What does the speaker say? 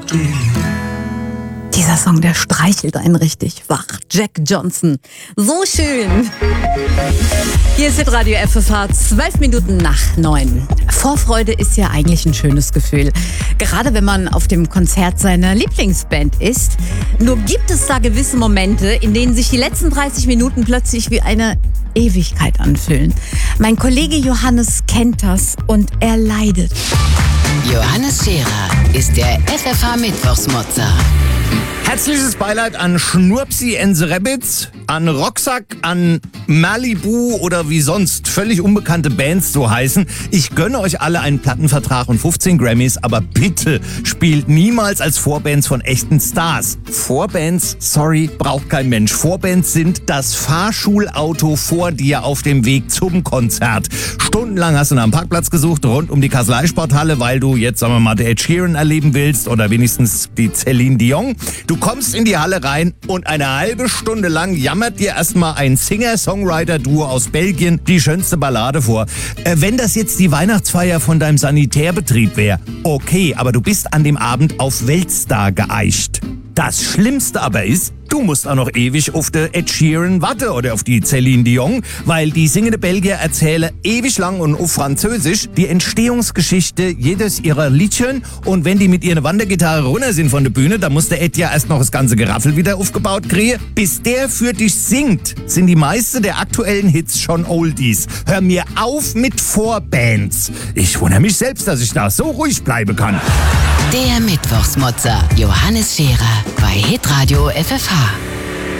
Dieser Song, der streichelt einen richtig wach. Jack Johnson. So schön. Hier ist Hitradio FFH, 12 Minuten nach 9. Vorfreude ist ja eigentlich ein schönes Gefühl. Gerade wenn man auf dem Konzert seiner Lieblingsband ist. Nur gibt es da gewisse Momente, in denen sich die letzten 30 Minuten plötzlich wie eine Ewigkeit anfühlen. Mein Kollege Johannes kennt das und er leidet. Johannes Scherer ist der FFH Mittwochsmotzer. Herzliches Beileid an Schnurpsi and the Rabbits, an Rocksack, an Malibu oder wie sonst völlig unbekannte Bands so heißen. Ich gönne euch alle einen Plattenvertrag und 15 Grammys, aber bitte spielt niemals als Vorbands von echten Stars. Vorbands, sorry, braucht kein Mensch. Vorbands sind das Fahrschulauto vor dir auf dem Weg zum Konzert. Stundenlang hast du nach einem Parkplatz gesucht rund um die Kasselei-Sporthalle, weil du jetzt, sagen wir mal, den Ed Sheeran erleben willst oder wenigstens die Celine Dion. Du kommst in die Halle rein und eine halbe Stunde lang jammert dir erstmal ein Singer-Songwriter-Duo aus Belgien die schönste Ballade vor. Wenn das jetzt die Weihnachtsfeier von deinem Sanitärbetrieb wäre, okay, aber du bist an dem Abend auf Weltstar geeicht. Das Schlimmste aber ist, du musst auch noch ewig auf den Ed Sheeran warten oder auf die Celine Dion, weil die singende Belgier erzählen ewig lang und auf Französisch die Entstehungsgeschichte jedes ihrer Liedchen, und wenn die mit ihrer Wandergitarre runter sind von der Bühne, dann muss der Ed ja erst noch das ganze Geraffel wieder aufgebaut kriegen. Bis der für dich singt, sind die meisten der aktuellen Hits schon Oldies. Hör mir auf mit Vorbands. Ich wundere mich selbst, dass ich da so ruhig bleiben kann. Der Mittwochsmotzer Johannes Scherer bei Hitradio FFH.